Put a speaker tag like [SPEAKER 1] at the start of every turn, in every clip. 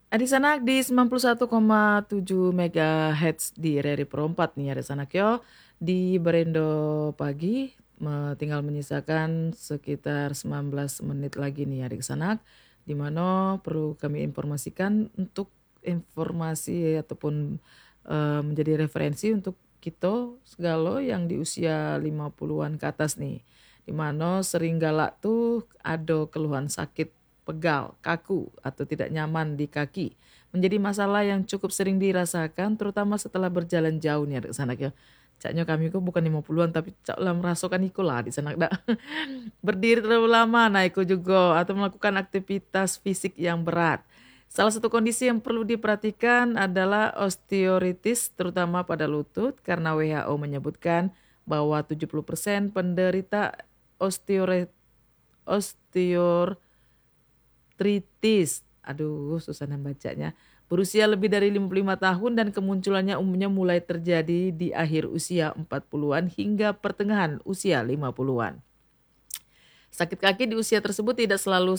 [SPEAKER 1] Adik Sanak di 91,7 MHz di RRI Pro 4 nih Adik Sanak yo. Di Berendo pagi tinggal menyisakan sekitar 19 menit lagi nih Adik Sanak. Di mana perlu kami informasikan untuk informasi ataupun menjadi referensi untuk kita segala yang di usia 50-an ke atas nih. Di mana sering galak tuh ada keluhan sakit pegal, kaku, atau tidak nyaman di kaki. Menjadi masalah yang cukup sering dirasakan terutama setelah berjalan jauh nih adik sanak ya. Caknya kami kok bukan 50-an tapi cak lah merasakan iku lah di sana dak. Berdiri terlalu lama nah iku juga atau melakukan aktivitas fisik yang berat. Salah satu kondisi yang perlu diperhatikan adalah osteoartritis terutama pada lutut karena WHO menyebutkan bahwa 70% penderita osteoartritis aduh susah bacanya, berusia lebih dari 55 tahun dan kemunculannya umumnya mulai terjadi di akhir usia 40-an hingga pertengahan usia 50-an. Sakit kaki di usia tersebut tidak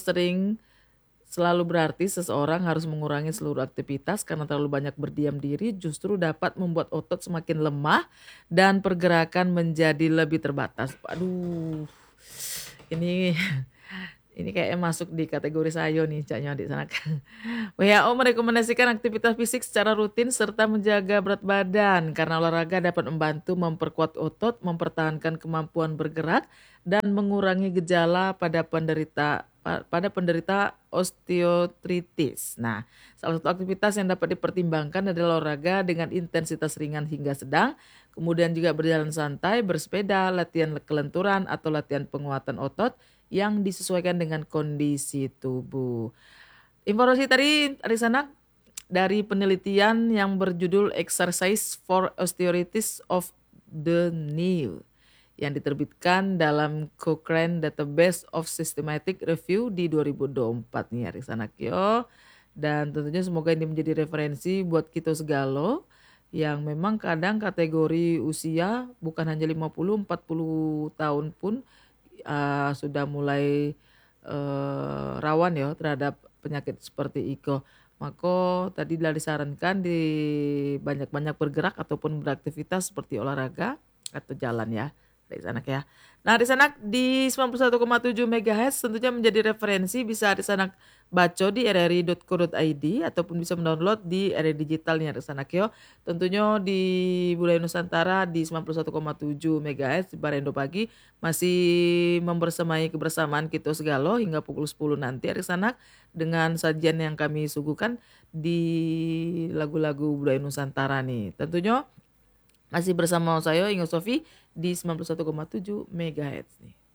[SPEAKER 1] selalu berarti seseorang harus mengurangi seluruh aktivitas karena terlalu banyak berdiam diri justru dapat membuat otot semakin lemah dan pergerakan menjadi lebih terbatas. Aduh, ini ini kayak masuk di kategori saya nih, caknya di sana. WHO merekomendasikan aktivitas fisik secara rutin serta menjaga berat badan karena olahraga dapat membantu memperkuat otot, mempertahankan kemampuan bergerak, dan mengurangi gejala pada penderita osteoartritis. Nah, salah satu aktivitas yang dapat dipertimbangkan adalah olahraga dengan intensitas ringan hingga sedang, kemudian juga berjalan santai, bersepeda, latihan kelenturan atau latihan penguatan otot yang disesuaikan dengan kondisi tubuh. Informasi tadi dari sana dari penelitian yang berjudul Exercise for Osteoarthritis of the Knee yang diterbitkan dalam Cochrane Database of Systematic Review di 2024 nih Arik Sanakyo. Dan tentunya semoga ini menjadi referensi buat kita segala yang memang kadang kategori usia bukan hanya 50, 40 tahun pun sudah mulai rawan ya terhadap penyakit seperti itu. Maka tadi telah disarankan di banyak-banyak bergerak ataupun beraktivitas seperti olahraga atau jalan ya. Dari sana ya. Nah, di sana di 91,7 MHz tentunya menjadi referensi bisa di sana baca di rri.co.id ataupun bisa mendownload di RRI Digital nih di sana yo. Tentunya di Budaya Nusantara di 91,7 MHz di Barendo Pagi masih membersamai kebersamaan kita segala hingga pukul 10 nanti di sana dengan sajian yang kami suguhkan di lagu-lagu budaya Nusantara nih. Tentunya masih bersama saya Ingo Sofi di 91,7 MHz nih.